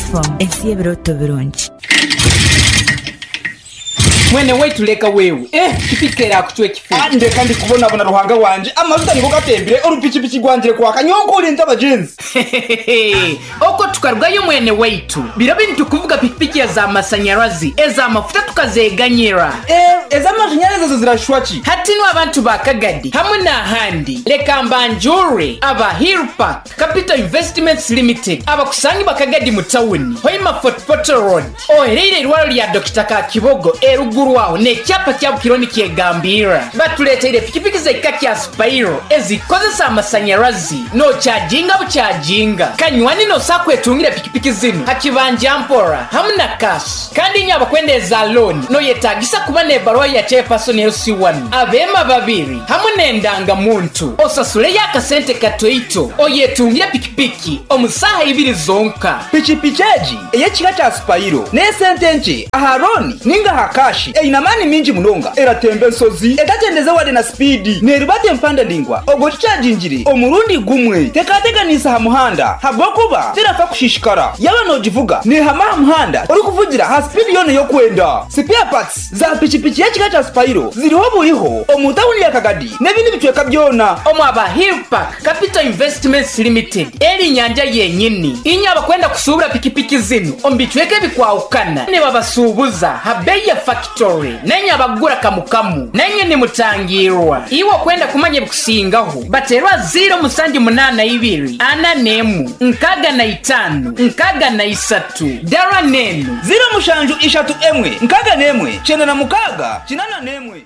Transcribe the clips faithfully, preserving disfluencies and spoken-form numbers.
F M ensi y'ebirooto birungi. Mwene wetu leka wewe eh kipikera kutwe kifu ande kandi kubona bona ruhanga wanje amazuta niko gatembere orupichipiki gwanje kwa kanyonko ulinda bajenzi oko tukarwayo mwene wetu biro bintu kuvuga pikipiki ya za masanyarazi eza mafuta tukazeganyira eh eza mashanyarazi zo zirashwachi hatino abantu bakagadi hamwe na handi leka mbanjure aba Hill Park Capital Investments Limited aba kusangi bakagadi mu town hoima Fort Portal Road oherere rwalo ya Doctor Kakibogo eru Guruwao ne cyapa cya bukironi kiegambira batuletera pikipiki zeka kya Spiro ezikoze amasanyarazi no charginga bucharginga kanywani no sakwetungira pikipiki zino hakibanja mpora hamna cash kandi nyaba kwendeza loan no yetagisa kuba ne barwa ya chairperson L C one abema babiri hamune ndanga muntu osasule yaka sente katoito oyetungira pikipiki omusaha ibiri zonka pichipicheji eye kika cha Spiro ne sente nche aharoni ninga hakashi e inamani minji munonga eratembe nsozi etatendeze wade na speedi neribate mpanda lingwa ogo chargingiri omurundi gumwe tekateka nisa hamuhanda habwokuba tirafa kushishikara yaba no jivuga ne hama muhanda uri kuvugira ha speed yone yo kwenda spare parts za pichipichi yachika cha Spiro ziriho buriho omutawuni ya Kagadi nebindi bitweka byona omwaba Hill Park Capital Investments Limited eri nyanja yenyini inyaba kwenda kusubura pikipiki zino ombitweke bikwaukana ne babasubuza habeya factory nenya bagura kamukamu nenye ni mutangirwa iwo kwenda kumanye kusingaho baterwa zero musanji munana ibiri ana nemu nkaga na itanu nkaga na isatu dara nenu zero mushanju ishatu emwe nkaga nemwe chenda na mukaga chinana nemwe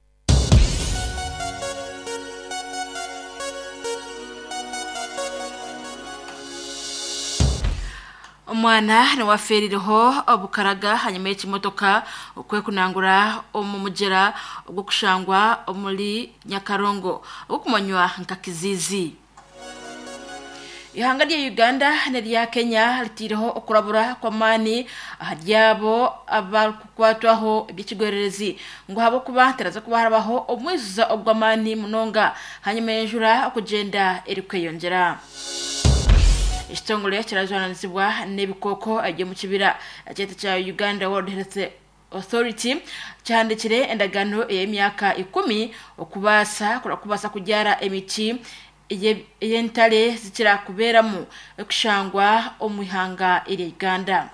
Omwana na wafeririho obukaraga hanyuma y'ikimotoka okwe kunangura omumugera ogwo kushangwa omuli Nyakarongo okumanywa nkakizizi ihanga lya Uganda n'erya Kenya litiriho okurabura kwa mani ahadyabo abakwatwaho eby'ikigwererezi ngo habo kuba teraza kuba harabaho omwizuza ogwamani munonga hanyuma y'enjura okugenda erikweyongera Isitongole kirazwananzibwa nebikoko ajye mu kibira cyete cya Uganda World Health Authority cyandikire endagano y'emyaka ikumi okubasa kura kubasa kujyara emiti yentale zikira kuberamo okushangwa omwihanga iri Uganda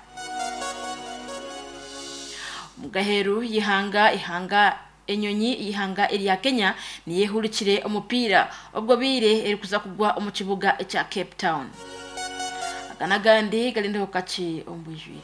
mugaheru yihanga ihanga enyonyi ihanga iri ya Kenya niyehurikire omupira obwo bire eri kuza kugwa mu kibuga cya Cape Town Kanagandi galinde okachi ombujwi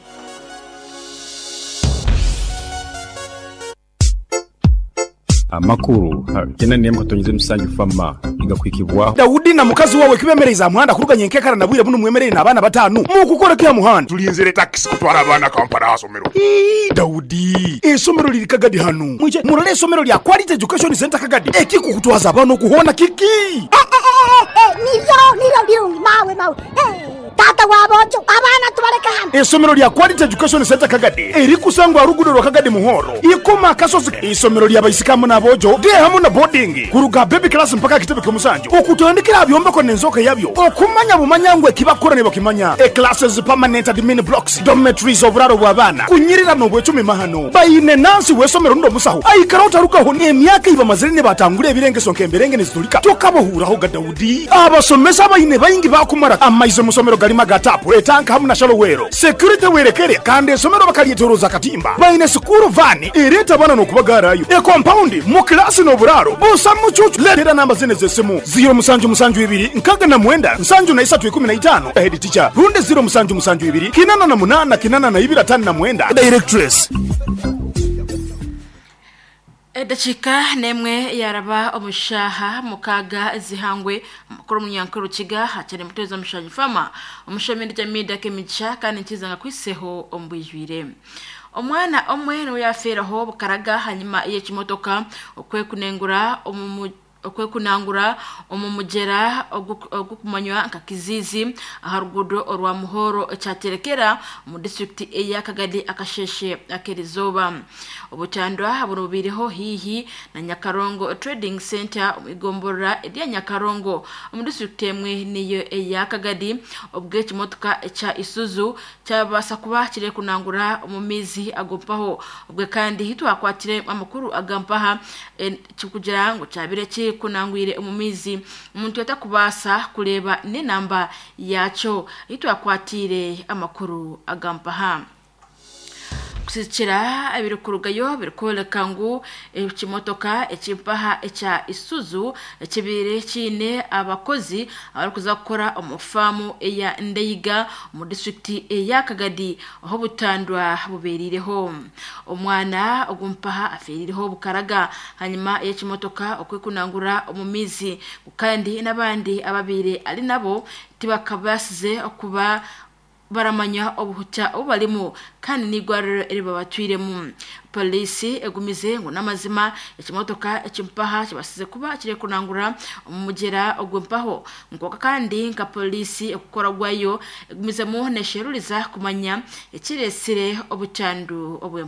amakuru kena niye mutonyeze musangi fama igakwikibwa Daudi na mukazi wawe kibemereza muhanda kuruganye nkekara nabwire buno mwemerere nabana batanu mu gukora kya muhanda tulinzere taxi kutwara abana Kampala hasomero Daudi esomero liri Kagadi hano mwije murale esomero lya Quality Education Center Kagadi eki kukutwaza abana kuhona kiki eh eh eh niro niro byungi mawe mawe eh tata wabojo abana tubareka hano esomero lya Quality Education Center Kagadi eri kusangwa ruguriro Kagadi muhoro ikoma kasozi esomero lya bayisikamu nabojo de hamu na boarding kuruga baby class mpaka kitebe kumusanjo okutondekera byomba ko nenzoka yabyo okumanya bumanyangwe kibakora ne bakimanya e classes permanent admin blocks dormitories obraro bwabana kunyirira no bwecumi mahano bayine nansi wesomero ndo musaho ayikarota rukaho ne myaka iba mazirine batangure ebirenge sonke emberenge nezitulika tokabohuraho ga Daudi abasomesa bayine bayingi bakumara amaize musomero galima gatapo etanka hamu na shalowero security werekere kandi esomero bakaliyetoroza katimba bayine school van ireta bana no kubagarayo e compound mu class no buraro busa mucucu letera namba zine zesimu zero musanju musanju ibiri nkaga na mwenda nsanju na isatu ikumi na itano head teacher runde zero musanju musanju ibiri kinana na munana kinana na ibira tani na mwenda directress Edachika nemwe yaraba omushaha mukaga zihangwe mukuru munyankuru kiga hacane muteza mushanyi fama omushamindi jamida kemicha kandi nkizanga kwiseho ombwijwire omwana omwe no yaferaho bukaraga hanyuma y'ekimotoka okwe kunengura okwe kunangura omumugera ogukumanywa nka Kizizi aharugudo orwa muhoro cyaterekera mu district ya Kagadi akasheshe akerizoba obutandwa burubiriho hihi na Nyakarongo Trading Center igombora ya Nyakarongo mu district emwe niyo ya Kagadi obwe kimotoka cha Isuzu cyabasa kuba kire kunangura umumizi agompaho obwe kandi hitwa kwatire amakuru agampaha kikugira ngo cyabire ki kunangwire umumizi umuntu yatakubasa kureba ne namba yacho hitwa kwatire amakuru agampaha kusicira abirukurugayo birukoleka ngo ekimotoka ekimpaha echa Isuzu ekibire kine abakozi abari kuzakora umufamu eya Ndeyiga mu district ya Kagadi aho butandwa buberireho omwana ogumpaha aferireho bukaraga hanyuma ekimotoka okwekunangura umumizi kandi nabandi ababire ali nabo tibakabasize okuba baramanya obuhuta obalimu kandi nigwariro eri babatwiremu polisi egumize ngo namazima ekimotoka ekimpaha kibasize kuba kire kunangura umugera ogwempaho ngo kandi nka polisi ekukora gwayo egumize mu nesheruriza kumanya ekiresire obutandu obwe